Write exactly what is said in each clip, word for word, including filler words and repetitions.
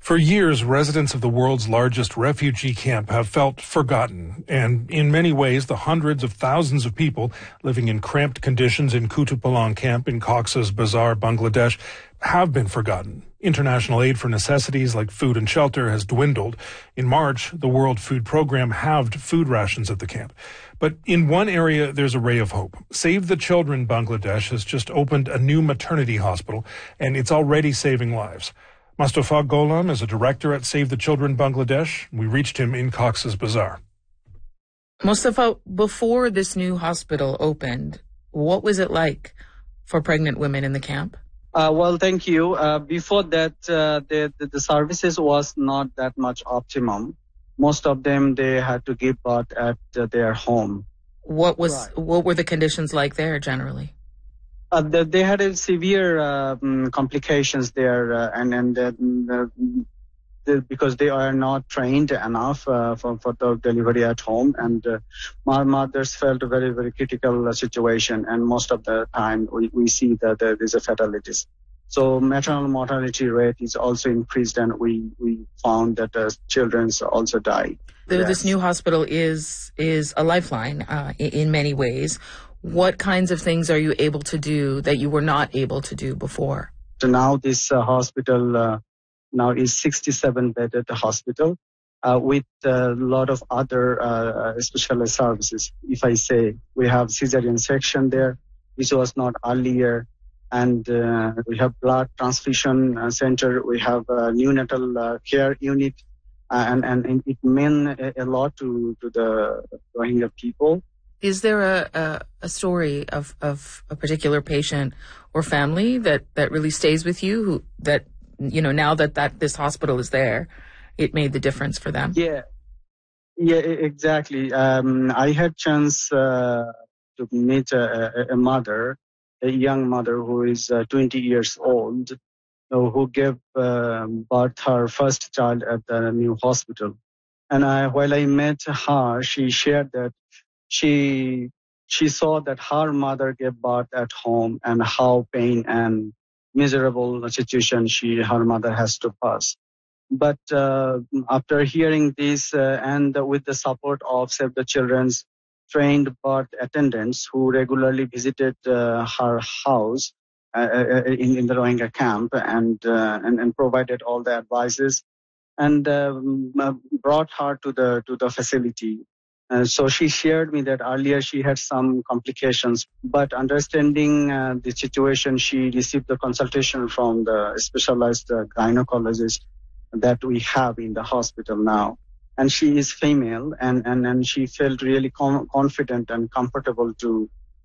For years, residents of the world's largest refugee camp have felt forgotten, and in many ways, the hundreds of thousands of people living in cramped conditions in Kutupalong camp in Cox's Bazar, Bangladesh, have been forgotten. International aid for necessities like food and shelter has dwindled. In March, the World Food Program halved food rations at the camp. But in one area, there's a ray of hope. Save the Children Bangladesh has just opened a new maternity hospital, and it's already saving lives. Mustafa Golam is a director at Save the Children Bangladesh. We reached him in Cox's Bazar. Mustafa, before this new hospital opened, what was it like for pregnant women in the camp? Uh, well, thank you. Uh, before that, uh, the, the, the services was not that much optimum. Most of them, they had to give birth at uh, their home. What was Right. what were the conditions like there generally? Uh, the, they had a severe uh, um, complications there, uh, and and uh, the, the, because they are not trained enough uh, for for the delivery at home, and uh, my mothers felt a very very critical uh, situation, and most of the time we, we see that there is a fatalities. So maternal mortality rate is also increased, and we, we found that uh, children also die. The, Yes. This new hospital is is a lifeline uh, in, in many ways. What kinds of things are you able to do that you were not able to do before? So now this uh, hospital uh, now is sixty-seven bedded hospital uh, with a lot of other uh, specialized services. If I say we have cesarean section there, which was not earlier, and uh, we have blood transfusion uh, center. We have a neonatal uh, care unit, uh, and and it meant a, a lot to to the Rohingya people. Is there a, a, a story of, of a particular patient or family that, that really stays with you, who that, you know, now that, that this hospital is there, it made the difference for them? Yeah, yeah, e- exactly. Um, I had chance uh, to meet a, a, a mother, a young mother who is uh, twenty years old, uh, who gave um, birth her first child at the new hospital. And I, while I met her, she shared that she she saw that her mother gave birth at home and how pain and miserable situation she her mother has to pass. But uh, after hearing this uh, and with the support of Save the Children's trained birth attendants who regularly visited uh, her house uh, in, in the Rohingya camp and, uh, and and provided all the advices and um, brought her to the to the facility. Uh, so she shared me that earlier she had some complications, but understanding uh, the situation, she received the consultation from the specialized uh, gynecologist that we have in the hospital now. And she is female, and, and, and she felt really com- confident and comfortable to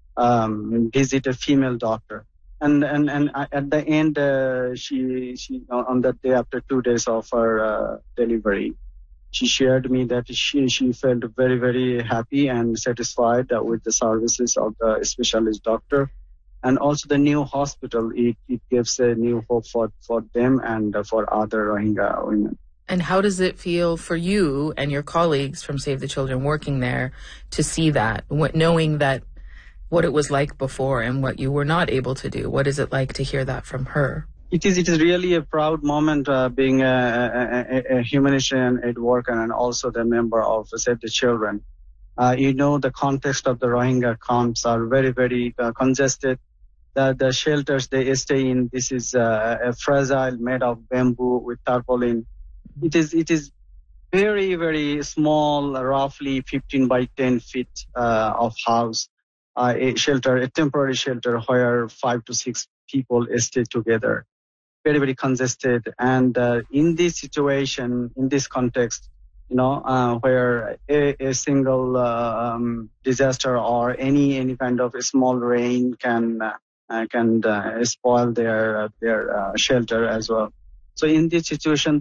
um, visit a female doctor. And and, and at the end, uh, she she on that day after two days of her uh, delivery, she shared me that she, she felt very, very happy and satisfied uh, with the services of the specialist doctor. And also the new hospital, it, it gives a new hope for, for them and uh, for other Rohingya women. And how does it feel for you and your colleagues from Save the Children working there to see that, what, knowing that what it was like before and what you were not able to do? What is it like to hear that from her? It is. It is really a proud moment uh, being a, a, a humanitarian aid worker and also the member of Save the Children. Uh, you know, the context of the Rohingya camps are very, very uh, congested. The, the shelters they stay in, this is uh, a fragile made of bamboo with tarpaulin. It is. It is very, very small, roughly fifteen by ten feet uh, of house, uh, a shelter, a temporary shelter where five to six people stay together. Very, very congested. And uh, in this situation, in this context, you know, uh, where a, a single uh, um, disaster or any any kind of a small rain can uh, can uh, spoil their uh, their uh, shelter as well. So in this situation,